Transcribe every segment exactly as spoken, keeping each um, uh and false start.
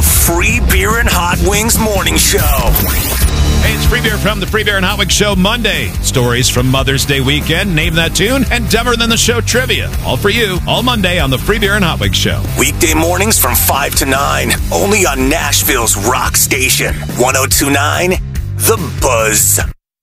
Free Beer and Hot Wings Morning Show. Hey, it's Free Beer from the Free Beer and Hot Wings Show Monday. Stories from Mother's Day weekend, Name That Tune, and Dumber Than the Show trivia. All for you, all Monday on the Free Beer and Hot Wings Show. Weekday mornings from five to nine, only on Nashville's rock station, one oh two point nine The Buzz.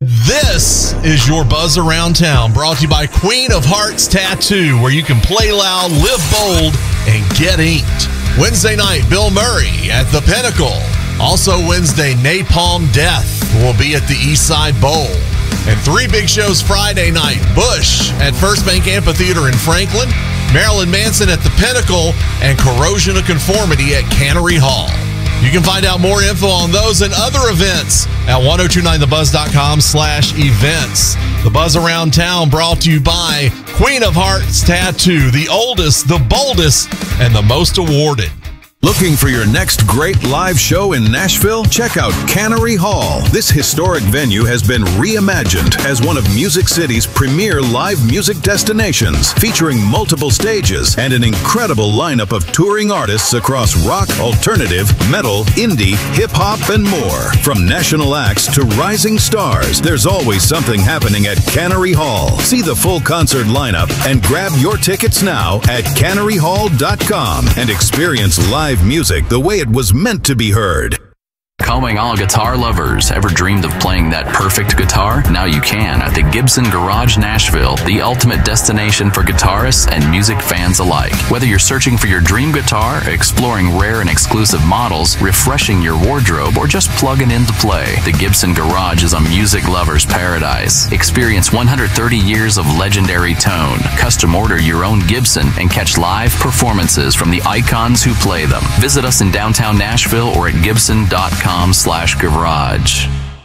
This is your Buzz Around Town, brought to you by Queen of Hearts Tattoo, where you can play loud, live bold, and get inked. Wednesday night, Bill Murray at the Pinnacle. Also Wednesday, Napalm Death will be at the Eastside Bowl. And three big shows Friday night. Bush at First Bank Amphitheater in Franklin, Marilyn Manson at the Pinnacle, and Corrosion of Conformity at Cannery Hall. You can find out more info on those and other events at ten twenty-nine the buzz dot com slash events. The Buzz Around Town brought to you by Queen of Hearts Tattoo, the oldest, the boldest, and the most awarded. Looking for your next great live show in Nashville? Check out Cannery Hall. This historic venue has been reimagined as one of Music City's premier live music destinations, featuring multiple stages and an incredible lineup of touring artists across rock, alternative, metal, indie, hip-hop, and more. From national acts to rising stars, there's always something happening at Cannery Hall. See the full concert lineup and grab your tickets now at cannery hall dot com and experience live music the way it was meant to be heard. Calling all guitar lovers. Ever dreamed of playing that perfect guitar? Now you can at the Gibson Garage Nashville, the ultimate destination for guitarists and music fans alike. Whether you're searching for your dream guitar, exploring rare and exclusive models, refreshing your wardrobe, or just plugging in to play, the Gibson Garage is a music lover's paradise. Experience one hundred thirty years of legendary tone. Custom order your own Gibson and catch live performances from the icons who play them. Visit us in downtown Nashville or at gibson dot com slash garage.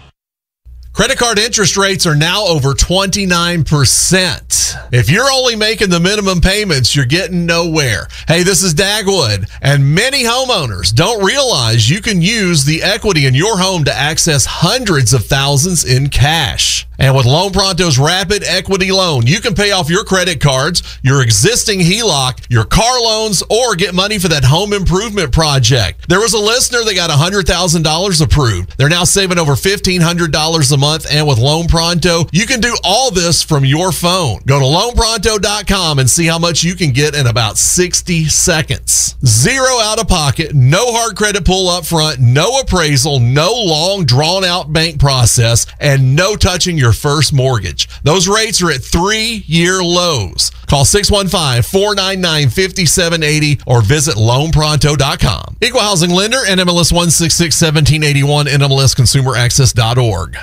Credit card interest rates are now over twenty-nine percent. If you're only making the minimum payments, you're getting nowhere. Hey, this is Dagwood, and many homeowners don't realize you can use the equity in your home to access hundreds of thousands in cash. And with Loan Pronto's Rapid Equity Loan, you can pay off your credit cards, your existing H E L O C, your car loans, or get money for that home improvement project. There was a listener that got one hundred thousand dollars approved. They're now saving over fifteen hundred dollars a month. And with Loan Pronto, you can do all this from your phone. Go to loan pronto dot com and see how much you can get in about sixty seconds. Zero out of pocket, no hard credit pull up front, no appraisal, no long drawn out bank process, and no touching your first mortgage. Those rates are at three-year lows. Call six one five, four nine nine, five seven eight zero or visit loan pronto dot com. Equal Housing Lender, N M L S one six six, one seven eight one, N M L S consumer access dot org.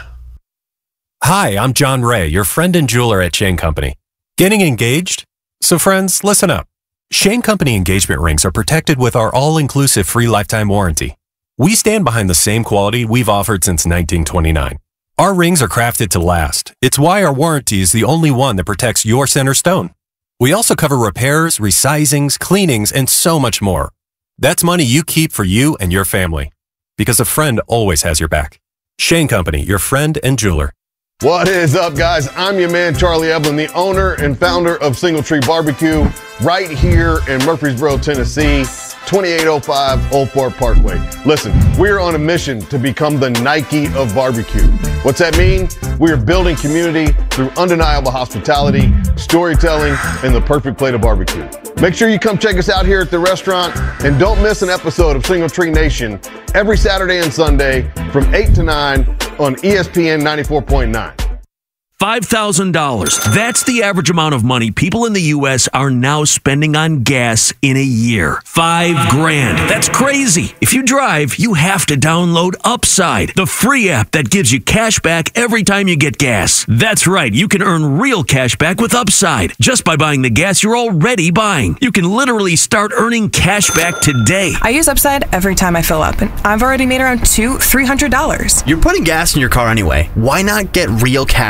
Hi, I'm John Ray, your friend and jeweler at Shane Company. Getting engaged? So friends, listen up. Shane Company engagement rings are protected with our all-inclusive free lifetime warranty. We stand behind the same quality we've offered since nineteen twenty-nine. Our rings are crafted to last. It's why our warranty is the only one that protects your center stone. We also cover repairs, resizings, cleanings, and so much more. That's money you keep for you and your family, because a friend always has your back. Shane Company, your friend and jeweler. What is up, guys? I'm your man, Charlie Evelyn, the owner and founder of Single Tree Barbecue, right here in Murfreesboro, Tennessee, twenty-eight oh five Old Fort Parkway. Listen, we're on a mission to become the Nike of barbecue. What's that mean? We are building community through undeniable hospitality, storytelling, and the perfect plate of barbecue. Make sure you come check us out here at the restaurant, and don't miss an episode of Single Tree Nation every Saturday and Sunday from eight to nine on E S P N ninety-four point nine. five thousand dollars. That's the average amount of money people in the U S are now spending on gas in a year. Five grand. That's crazy. If you drive, you have to download Upside, the free app that gives you cash back every time you get gas. That's right. You can earn real cash back with Upside just by buying the gas you're already buying. You can literally start earning cash back today. I use Upside every time I fill up, and I've already made around two, three hundred dollars. You're putting gas in your car anyway. Why not get real cash back?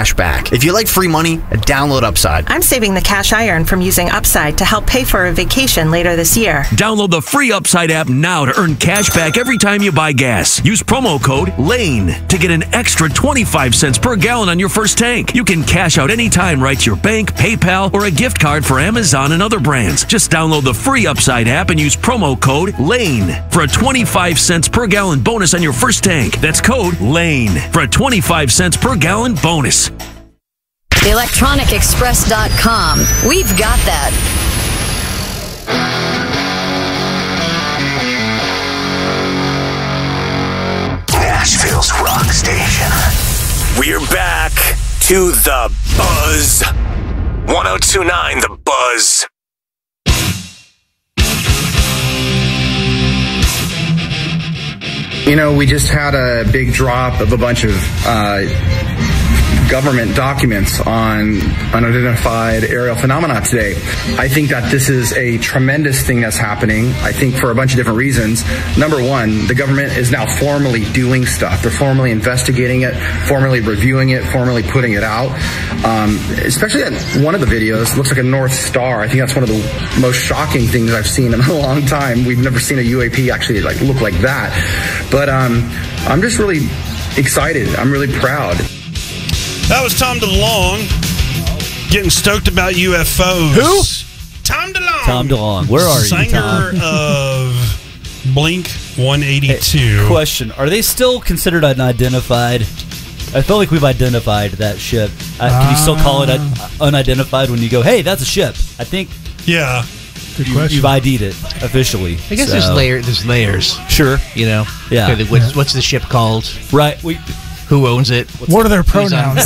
back. If you like free money, download Upside. I'm saving the cash I earn from using Upside to help pay for a vacation later this year. Download the free Upside app now to earn cash back every time you buy gas. Use promo code LANE to get an extra twenty-five cents per gallon on your first tank. You can cash out anytime right to your bank, PayPal, or a gift card for Amazon and other brands. Just download the free Upside app and use promo code LANE for a twenty-five cents per gallon bonus on your first tank. That's code LANE for a twenty-five cents per gallon bonus. electronic express dot com. We've got that. Nashville's rock station. We're back to The Buzz. one oh two point nine The Buzz. You know, we just had a big drop of a bunch of uh, government documents on unidentified aerial phenomena today. I think that this is a tremendous thing that's happening, I think for a bunch of different reasons. Number one, the government is now formally doing stuff. They're formally investigating it, formally reviewing it, formally putting it out. Um, especially that one of the videos looks like a North Star. I think that's one of the most shocking things I've seen in a long time. We've never seen a U A P actually like look like that. But um, I'm just really excited. I'm really proud. That was Tom DeLonge getting stoked about U F Os. Who? Tom DeLonge. Tom DeLonge. Where are Singer you, Tom? of Blink one eighty-two. Hey, question. Are they still considered unidentified? I feel like we've identified that ship. Uh, can you still call it un- unidentified when you go, hey, that's a ship? I think yeah. Good you, question. You've I D'd it officially. I guess so. there's, layer, there's layers. Sure. You know? Yeah. Okay, what's, what's the ship called? Right. We... Who owns it? What's what are their pronouns?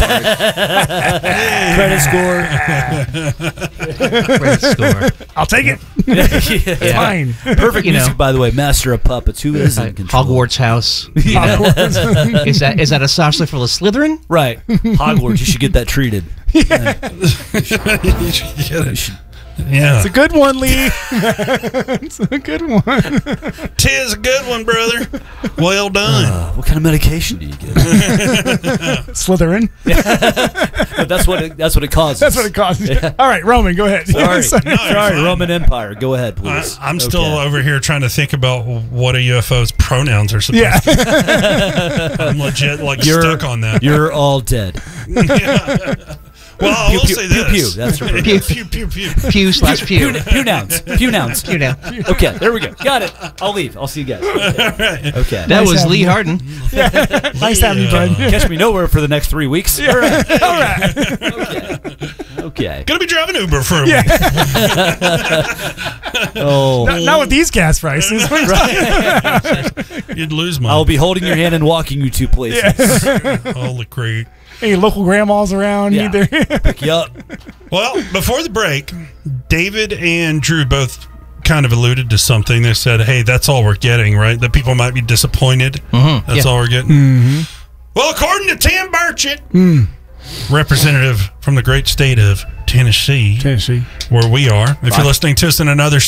Credit score. Credit score. I'll take it. yeah. Yeah. Fine. Perfect you music, know. by the way. Master of Puppets. Who is in control? Hogwarts House. Yeah. Hogwarts. is that is that a saucer full of Slytherin? Right. Hogwarts. You should get that treated. Yeah. you should get it. Yeah. It's a good one, Lee. It's a good one. Tis a good one, brother. Well done. Uh, what kind of medication do you get? Slytherin. But that's what it, that's what it causes. That's what it causes. Yeah. All right, Roman, go ahead. Sorry, Sorry. no, sorry Roman Empire. Go ahead, please. I, I'm still okay. over here trying to think about what a U F O's pronouns are supposed yeah. to be. I'm legit like you're, stuck on that. You're all dead. Yeah. Well, I will pew, say pew, this. Pew, that's her pew, pew, pew, pew. Pew slash pew. Pew, pew nouns. Pew nouns. Pew noun. Okay, there we go. Got it. I'll leave. I'll see you guys. Right. Okay. That nice was Lee you. Harden. Yeah. Nice having you, bud. Catch me nowhere for the next three weeks. Yeah. All right. All right. Okay. Okay. Gonna be driving Uber for a yeah. week. Oh. Not, not with these gas prices. Right. You'd lose money. I'll be holding your hand and walking you to places. Yeah. Holy creep. Any local grandmas around yeah. either? Pick you up. Well, before the break, David and Drew both kind of alluded to something. They said, hey, that's all we're getting, right? That people might be disappointed. Mm-hmm. That's yeah. all we're getting. Mm-hmm. Well, according to Tim Burchett, mm. representative from the great state of Tennessee, Tennessee, where we are, if right. you're listening to us in another